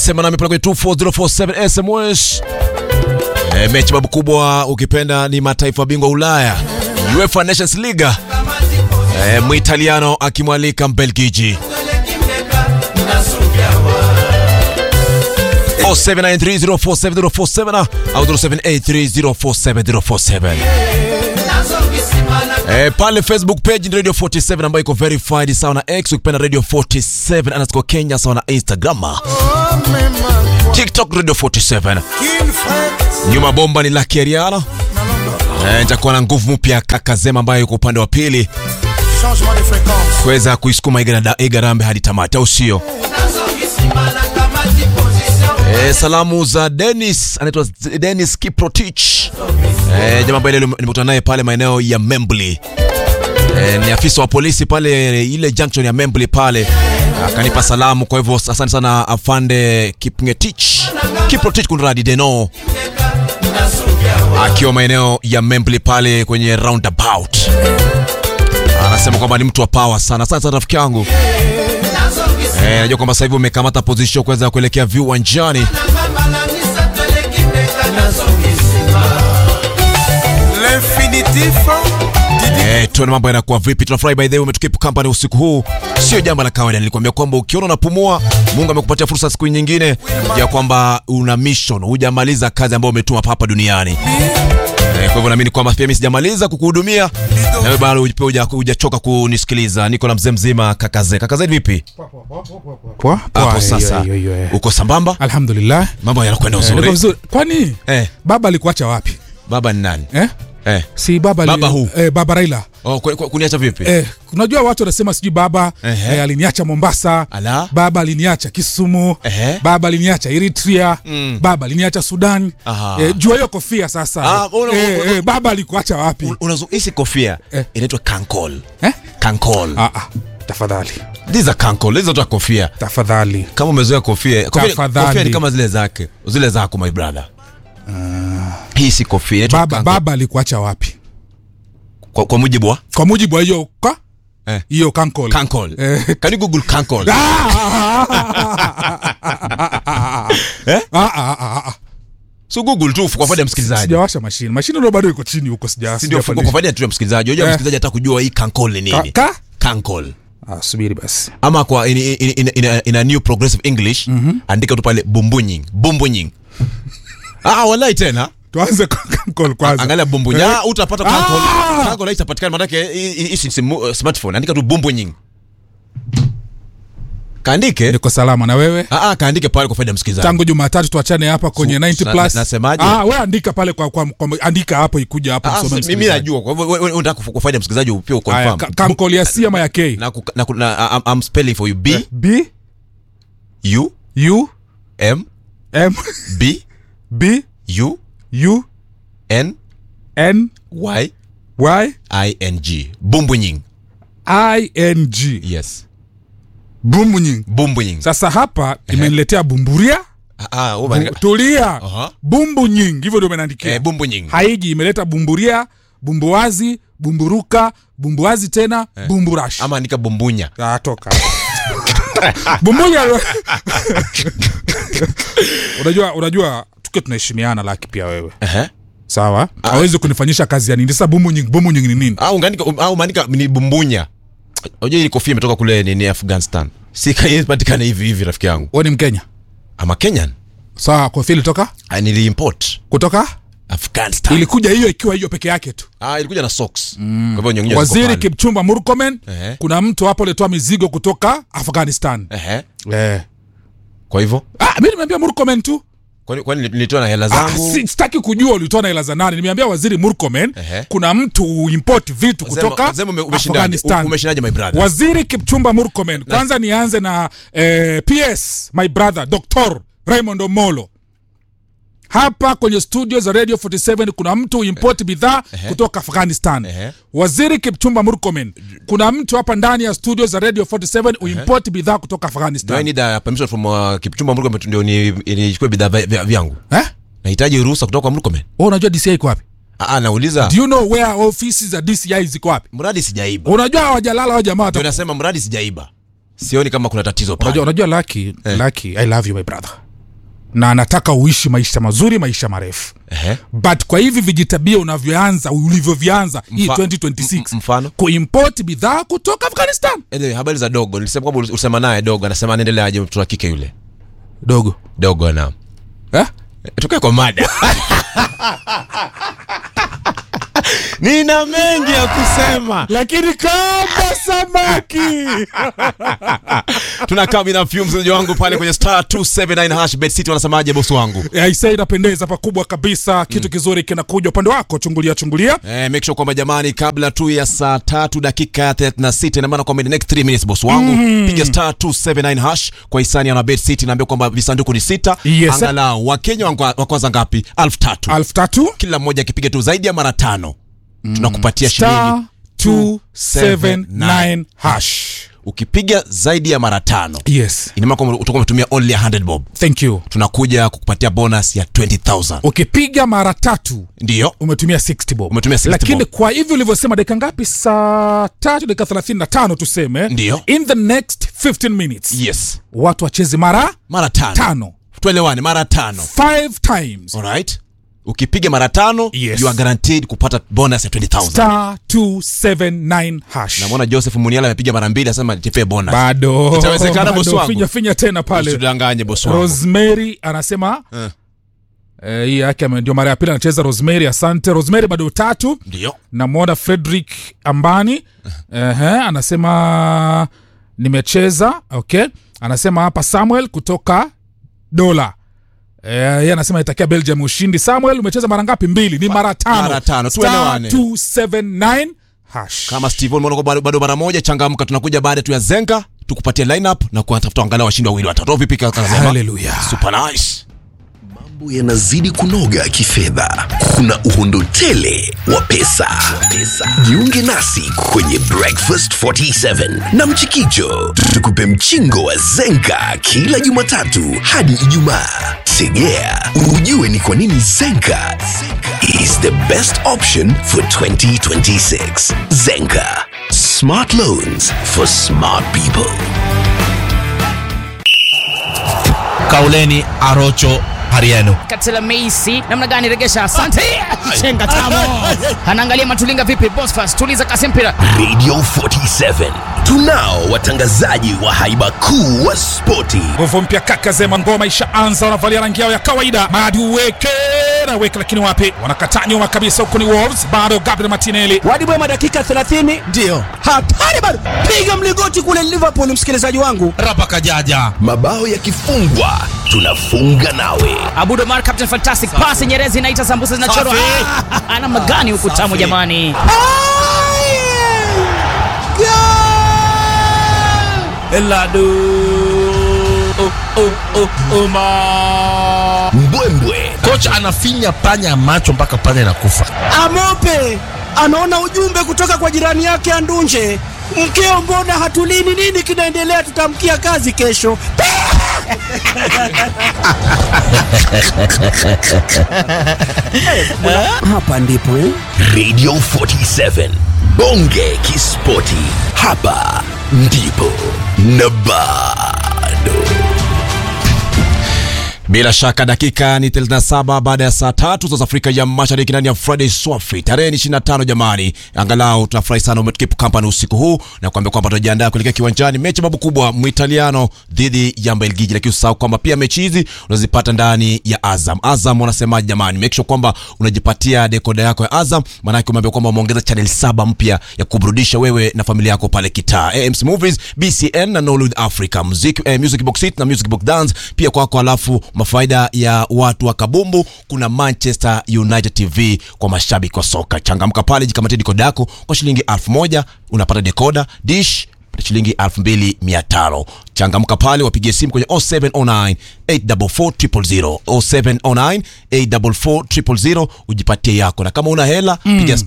Sema nami pale kwenye 24047 SMS. Mechi babu kubwa ukipenda ni mataifa bingwa Ulaya, UEFA Nations League. Muitaliano akimwalika Mbelgiji. 0793047047 au 0783047047. Pale Facebook page Radio 47 ambayo iko verified sawa na X, ukipenda Radio 47 Kenya sawa na Instagram. TikTok Radio 47. Nyuma bomba ni Lucky Ariana. Nitakuwa na nguvu mpya kaka Zema ambaye yuko upande wa pili kuweza kuisukuma Igarambe hadi tamati, au sio? Salamu za Dennis, anaitwa Dennis Kiprotich. Jamaa ambaye leo nimekutana naye pale maeneo ya Membli. Ni afisa wa polisi pale ile junction ya Membli pale. Akanipa salamu, kwa hivyo asante sana afande Kiprotich kunradi Deno. Akiwa maeneo ya Membli pale kwenye roundabout. Anasema kwamba ni mtu wa power sana. Asante sana rafiki yangu. Najua kwamba sasa hivi umekamata position kuweza kuelekea viwanjani. Tuone mambo yanakuwa vipi. Tunafurahi by the way umetukeep company usiku huu. Sio jambo la kawaida. Nilikwambia kwamba ukiona unapumua, Mungu amekupatia fursa siku nyingine ya kwamba una mission, hujamaliza kazi ambayo umetuma hapa duniani. Kwa hivyo naamini kwamba pia mimi sijamaliza kukuhudumia na wewe bado hujachoka kunisikiliza. Niko na mzee mzima Kakaze. Kakaze vipi? Poa. Hapo sasa. Uko sambamba? Alhamdulillah. Mambo yanakwenda uzuri. Kwani baba alikuacha wapi? Baba ni nani? Si baba baba Raila. Kuniacha vipi? Unajua watu wanasema sijui baba aliniacha Mombasa. Baba aliniacha Kisumu. Baba aliniacha Eritrea. Baba aliniacha Sudan. Jua hiyo kofia sasa. Baba alikuacha wapi? Unazoishi kofia inaitwa kankol. Kankol. Tafadhali. These are kankol. Hizo tu kofia. Tafadhali. Kama umezoea kofia ni kama zile zake. Zile zako my brother. Hii si kofia. Baba alikuacha wapi? Kwa mujibu wa? Kwa mujibu wa hiyo hiyo kankol. Kankol. Can you Google kankol? So Google tu kwa faida ya msikilizaji. Sijawasha machine. Machine ndio bado iko chini huko sijawasha. Ndio kwa faida tu ya msikilizaji. Unajua msikilizaji hata kujua hii kankol ni nini? Kankol. Subiri basi. Ama kwa in a new progressive English, andika tu pale bumbunying. Wallahi tena. Tuanze kankol kwanza. Angalia bumbunya, utapata kankol. Kankol itapatikana maana yake hii smartphone. Andika tu bumbunying. Kaandike. Niko salama na wewe? Kaandike pale kwa faida ya msikilizaji. Tangu Jumatatu tuachane hapa kwenye 90 plus. Nasemaje? Wewe andika pale kwa andika hapo ikuja hapo usome. Mimi najua. Kwa hivyo wewe unataka kwa faida ya msikilizaji pia uconfirm. Kankol ya C ama ya K? Na I'm spelling for you B U M B U N Y I N G. Bumbunying. ING. Yes. Bumbunying. Sasa hapa imeniletea bumburia. Tulia. Bumbunying. Hivyo ndio umeandikia. Bumbunying. Haiji imeleta bumburia, bumbuwazi, bumburuka, bumbuwazi tena, bumburash. Ama andika bumbunya. Toka. Bumbunya. Unajua tuke tunaheshimiana laki pia wewe. Sawa? Hawezi kunifanyisha kazi ya nini? Sasa bumbunying ni nini? Umeandika ni bumbunya. Unajua hii kofia imetoka kule ni Afghanistan. Patikana hivi rafiki yangu. Wewe ni Mkenya? Ama Kenyan. Sawa, kofia ilitoka? Nili import kutoka Afghanistan. Ilikuja hiyo ikiwa hiyo peke yake tu. Ilikuja na socks. Kwa hivyo nyonyo. Waziri Kipchumba Murkomen, kuna mtu hapo alitoa mizigo kutoka Afghanistan. Kwa hivyo? Mimi nimeambia Murkomen tu. Kwani nilitoa na hela zangu? Sitaki kujua ulitoa na hela za nani. Nimeambia Waziri Murkomen, kuna mtu import vitu kutoka Afghanistan. Umeshindaje my brother? Waziri Kipchumba Murkomen. Kwanza nianze na PS my brother Dr. Raymond Omolo. Hapa kwenye studio za Radio 47 kuna mtu import bidhaa kutoka Afghanistan. Waziri Kipchumba Murkomen, kuna mtu hapa ndani ya studio za Radio 47 uimport bidhaa kutoka Afghanistan. Do I need a permission from Kipchumba Murkomen ndio nichukue bidhaa vyangu? Nahitaji ruhusa kutoka kwa Murkomen. Unajua DCI iko wapi? Nauliza. Do you know where offices za DCI ziko wapi? Mradi sijaiba. Unajua hawajalala hao jamaa. Ndio nasema mradi sijaiba. Sioni kama kuna tatizo pale. Unajua Lucky, I love you my brother. na anataka uishi maisha mazuri, maisha marefu. But kwa hivi vijitabia ulivyovianza hii 2026 mfano kuimport bidhaa kutoka Afghanistan. Habari za Dogo, nilisema kwamba ulisema naye Dogo, anasema anaendelea aje mtu wa kike yule. Dogo na tukae kwa mada. Nina mengi ya kusema lakini kama samaki. Tunakaa na fumes mzee wangu pale kwenye *279# Bet City wanasemaje boss wangu? Isa inapendeza pakubwa kabisa, kitu kizuri kinakuja upande wako, chungulia. Make sure kwamba jamani, kabla tu ya saa 3 dakika 36, ina maana kwamba in the next 3 minutes boss wangu, piga *279# kwa hisani ya Bet City, naambia kwamba visanduku ni 6. Yes, angalau Wakenya wa kwanza ngapi? 3,000. Kila mmoja akipiga tu zaidi ya mara 5 tunakupatia shilingi *279#. Ukipiga zaidi ya mara 5, yes, ina maana kwamba utakuwa umetumia only 100 bob. Thank you. Tunakuja kukupatia bonus ya 20,000. Ukipiga mara 3 ndio umetumia 60 bob. Lakini bob, kwa hivyo ulivyosema dakika ngapi? Saa 3 dakika 35 tuseme. Ndio. In the next 15 minutes. Yes. Watu wacheze mara 5. Tuelewane, mara 5. 5 times. Alright. Ukipiga mara 5, yes, you are guaranteed kupata bonus ya 20,000. *279#. Na mbona Joseph Muniala amepiga mara 2 anasema nipe bonus. Bado. Itawezekana boss wangu. Finya tena pale. Usidanganye boss wangu. Rosemary anasema hii yake ndio mara ya pili anacheza Rosemary. Asante Rosemary, bado 3. Ndio. Na muona Frederick Ambani anasema nimecheza. Okay. Anasema hapa Samuel kutoka Dola. Yeye anasema itakia Belgium ushindi. Samuel, umecheza mara ngapi? 2. Ni mara 5. Mara 5. Tuelewane. *279#. Kama Steven mbona bado mara moja, changamka, tunakuja baada tu ya Zenga tukupatie lineup na kuatafuta angalau washindi wawili watatu. Vipi kaka? Hallelujah. Super nice. Mambo yanazidi kunoga kifedha. Kuna uhondo tele wa pesa. Jiunge nasi kwenye Breakfast 47 na Mchikicho. Tukupe mchingo wa Zenka kila Jumatatu hadi Ijumaa. Tegea ujue ni kwa nini Zenka is the best option for 2026. Zenka, smart loans for smart people. Kauleni Arocho Hariano. Katela Messi namna gani regesha? Asante. Chenga tamo. Anaangalia Matulinga vipi? Boss fast tuliza kasi mpira. Radio 47. Tunao watangazaji wa haiba kuu wa spoti. Nguvu mpya kaka Zema, ngoma ishaanza, wanavalia rangi yao ya kawaida. Madi uweke lakini wapi? Wanakataa nyuma kabisa, huko ni Wolves. Bado Gabriel Martinelli. Wadi Bwema dakika 30. Ndio. Hatari bado. Piga mligoti kule Liverpool, msikilizaji wangu. Rapa kajaja. Mabao yakifungwa, tunafunga nawe. Abu Domar captain fantastic pass, Nyerezi inaita sambusa zinachorwa. Ana magani huku tamu jamani. Eladu. Mbwembwe. Kocha anafinya panya macho mpaka panya inakufa. Amope anaona ujumbe kutoka kwa jirani yake Andunje. Mkeo mbona hatulini? Nini kinaendelea? Tutamkia kazi kesho. Hapa ndipo Radio 47. Bonge Kispoti. Hapa ndipo na bado. Bila shaka dakika ni 37 baada ya saa 3 za Afrika ya Mashariki ndani ya Friday Swafi. Tarehe ni 25 jamani. Angalau tunafurahi sana umetukeep company usiku huu na kuambia kwamba tunajiandaa kuelekea kiwanjani mechi babu kubwa Muitaliano dhidi ya Belgiji, lakini usahau kwamba pia mechi hizi unazipata ndani ya Azam. Azam wanasemaje jamani? Make sure kwamba unajipatia decoder yako ya Azam, maana yake umeambia kwamba umeongeza channel 7 mpya ya kuburudisha wewe na familia yako pale kitaa. AMC Movies, BCN na Nollywood Africa, Music Box Hit na Music Box Dance pia kwako. Alafu mafaida ya watu wa kabumbu, kuna Manchester United TV kwa mashabiki wa soka. Changamka pale, jikamatie decoder yako kwa shilingi 1000 unapata decoder dish shilingi 2500. Changamka pale, wapigie simu kwenye 0709 844 000 0709 844 ujipatie yako, na kama una hela piga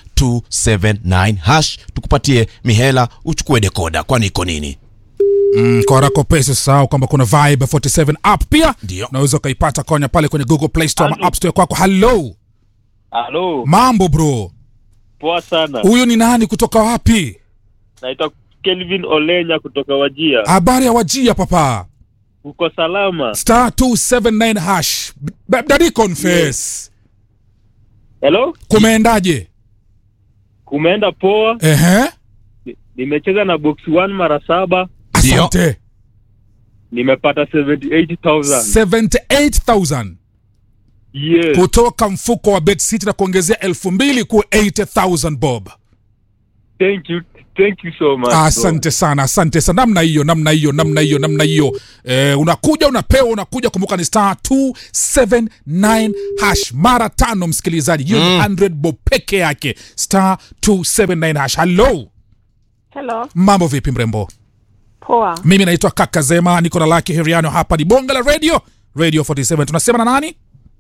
*279# tukupatie mihela uchukue decoder, kwani iko nini? Kwa rako pesa sahau kwamba kuna Vibe 47 app pia. Ndio. Unaweza ukaipata konya pale kwenye Google Play Store ama App Store kwako. Hello. Mambo bro. Poa sana. Huyu ni nani kutoka wapi? Naitwa Kelvin Olenya kutoka Wajia. Habari ya Wajia papa? Uko salama? Star 279 hash. Daddy confess. Hello? Kumeendaje? Kumeenda poa. Nimecheza na box 1 mara 7. Asante. Nimepata 78,000. 78,000. Yes. Kutoka mfuko wa Bet City na kuongezea 2,000 kuwa 80,000 bob. Thank you so much. Asante sana. Namna hiyo. Unakuja unapewa, unakuja, kumbuka ni star 279 hash mara 5 msikilizaji. Hiyo ni 100 bob peke yake. Star 279 hash. Hello. Mambo vipi mrembo? Poa. Mimi naitwa Kaka Zema, niko na Lucky Heriano hapa, ni bonga la Radio 47. Tunasema na nani?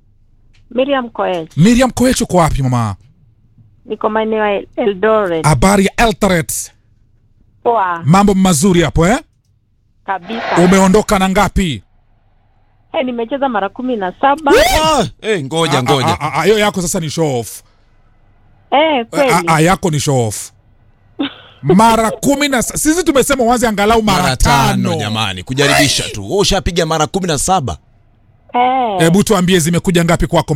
Miriam Koech, uko wapi mama? Niko maeneo ya Eldoret. Habari ya Eldoret? Poa. Mambo mazuri hapo Kabisa. Umeondoka na ngapi? Nimecheza mara 17. Ngoja. Hiyo yako sasa ni show off. Kweli. Yako ni show off. Mara 10 sisi tumesema uanze angalau mara 5 jamani, kujaribisha tu. Wewe ushapiga mara 17. Hebu tuambie zimekuja ngapi kwako?